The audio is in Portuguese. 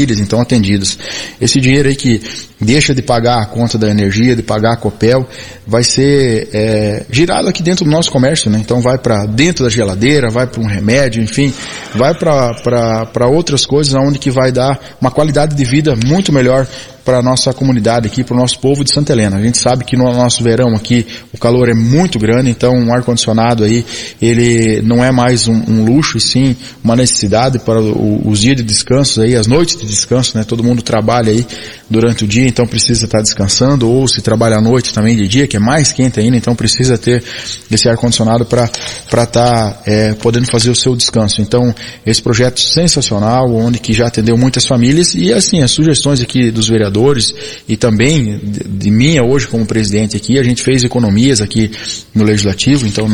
famílias então atendidas. Esse dinheiro aí que deixa de pagar a conta da energia, de pagar a Copel, vai ser girado aqui dentro do nosso comércio, né? Então vai para dentro da geladeira, vai para um remédio, enfim, vai para outras coisas onde que vai dar uma qualidade de vida muito melhor para a nossa comunidade aqui, para o nosso povo de Santa Helena. A gente sabe que no nosso verão aqui o calor é muito grande, então um ar-condicionado aí, ele não é mais um luxo, e sim uma necessidade para os dias de descanso aí, as noites de descanso, né? Todo mundo trabalha aí durante o dia, então precisa estar descansando, ou se trabalha à noite também de dia, que é mais quente ainda, então precisa ter esse ar-condicionado para estar podendo fazer o seu descanso. Então, esse projeto sensacional, onde que já atendeu muitas famílias, e assim, as sugestões aqui dos vereadores e também de minha hoje como presidente aqui, a gente fez economias aqui no Legislativo, então